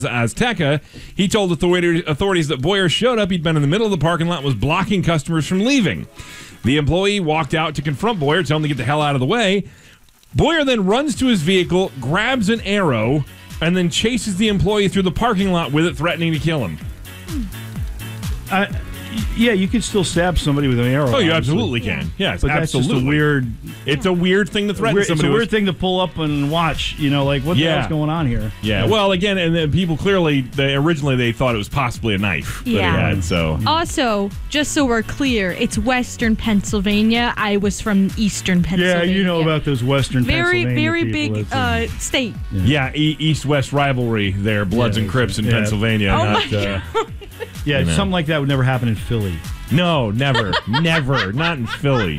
Azteca. He told authorities that Boyer showed up. He'd been in the middle of the parking lot, was blocking customers from leaving. The employee walked out to confront Boyer, tell him to get the hell out of the way. Boyer then runs to his vehicle, grabs an arrow, and then chases the employee through the parking lot with it, threatening to kill him. Yeah, you can still stab somebody with an arrow. Oh, you absolutely can. Yes, but that's absolutely. just a weird... It's a weird thing to threaten somebody. It's a weird thing to pull up and watch. Like, what the hell's going on here? Yeah, well, again, and then people clearly, originally they thought it was possibly a knife that he had, so... Also, just so we're clear, it's Western Pennsylvania. I was from Eastern Pennsylvania. Yeah, you know about those Western Pennsylvania very people. big state. Yeah, East-West rivalry there, Bloods and Crips in Pennsylvania. Oh, my God. Yeah, something like that would never happen in Philly. No, never. Never. Not in Philly.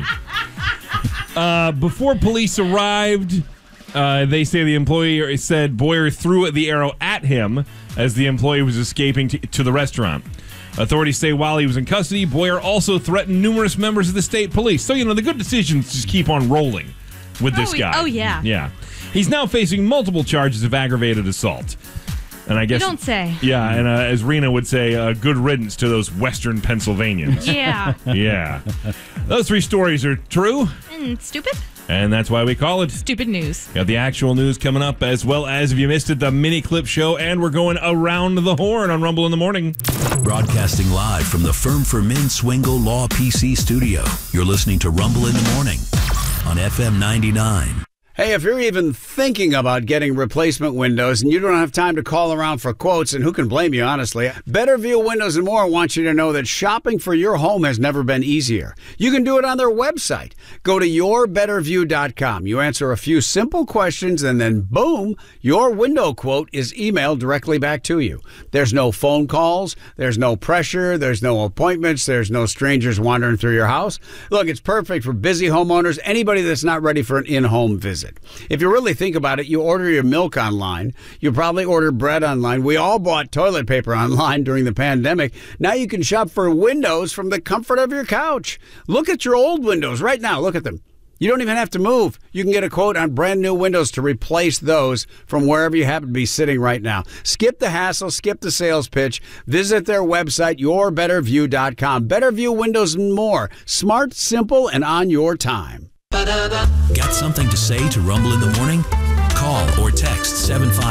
Before police arrived, they say the employee said Boyer threw the arrow at him as the employee was escaping to the restaurant. Authorities say while he was in custody, Boyer also threatened numerous members of the state police. So, the good decisions just keep on rolling with this guy. Oh, yeah. Yeah. He's now facing multiple charges of aggravated assault. And I guess you don't say. Yeah, and as Rena would say, good riddance to those Western Pennsylvanians. Yeah. Yeah. Those three stories are true. And stupid. And that's why we call it Stupid News. Got the actual news coming up, as well as, if you missed it, the mini clip show, and we're going around the horn on Rumble in the Morning. Broadcasting live from the Firm for Men Swingle Law PC studio. You're listening to Rumble in the Morning on FM 99. Hey, if you're even thinking about getting replacement windows and you don't have time to call around for quotes, and who can blame you, honestly, Better View Windows & More wants you to know that shopping for your home has never been easier. You can do it on their website. Go to yourbetterview.com. You answer a few simple questions, and then boom, your window quote is emailed directly back to you. There's no phone calls, there's no pressure, there's no appointments, there's no strangers wandering through your house. Look, it's perfect for busy homeowners, anybody that's not ready for an in-home visit. If you really think about it, you order your milk online. You probably order bread online. We all bought toilet paper online during the pandemic. Now you can shop for windows from the comfort of your couch. Look at your old windows right now. Look at them. You don't even have to move. You can get a quote on brand new windows to replace those from wherever you happen to be sitting right now. Skip the hassle, skip the sales pitch. Visit their website, yourbetterview.com. Better View Windows & More. Smart, simple, and on your time. Got something to say to Rumble in the Morning? Call or text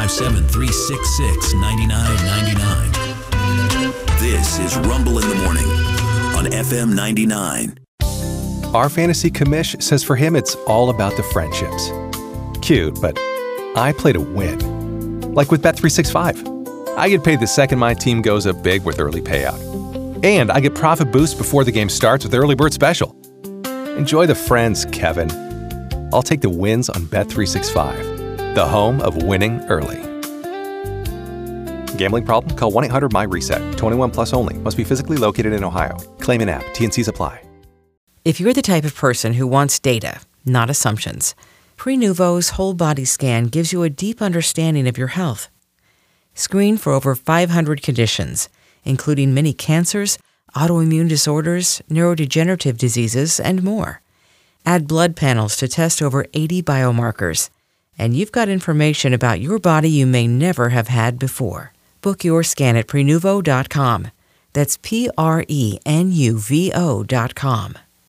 757-366-9999. This is Rumble in the Morning on FM 99. Our fantasy commish says for him it's all about the friendships. Cute, but I play to win. Like with Bet365. I get paid the second my team goes up big with early payout. And I get profit boost before the game starts with Early Bird Special. Enjoy the friends, Kevin. I'll take the wins on Bet365, the home of winning early. Gambling problem? Call 1-800-MY-RESET. 21 plus only. Must be physically located in Ohio. Claim in app. T&Cs apply. If you're the type of person who wants data, not assumptions, Prenuvo's whole body scan gives you a deep understanding of your health. Screen for over 500 conditions, including many cancers, autoimmune disorders, neurodegenerative diseases, and more. Add blood panels to test over 80 biomarkers. And you've got information about your body you may never have had before. Book your scan at Prenuvo.com. That's Prenuvo.com.